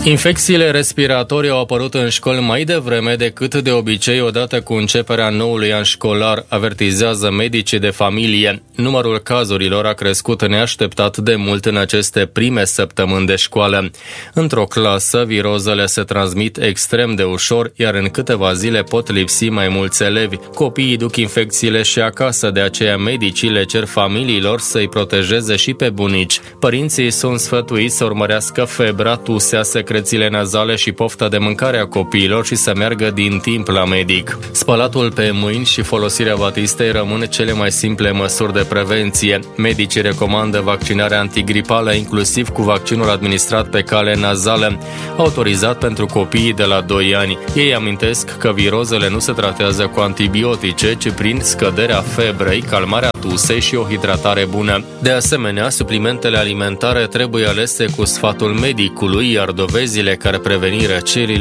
Infecțiile respiratorii au apărut în școli mai devreme decât de obicei odată cu începerea noului an școlar, avertizează medicii de familie. Numărul cazurilor a crescut neașteptat de mult în aceste prime săptămâni de școală. Într-o clasă, virozele se transmit extrem de ușor, iar în câteva zile pot lipsi mai mulți elevi. Copiii duc infecțiile și acasă, de aceea medicii le cer familiilor să-i protejeze și pe bunici. Părinții sunt sfătuiți să urmărească febra, tusea, secrețiile nazale și pofta de mâncare a copiilor și să meargă din timp la medic. Spălatul pe mâini și folosirea batistei rămân cele mai simple măsuri de prevenție. Medicii recomandă vaccinarea antigripală, inclusiv cu vaccinul administrat pe cale nazală, autorizat pentru copiii de la 2 ani. Ei amintesc că virozele nu se tratează cu antibiotice, ci prin scăderea febrei, calmarea tusei și o hidratare bună. De asemenea, suplimentele alimentare trebuie alese cu sfatul medicului, iar dovezile care preveni răcelile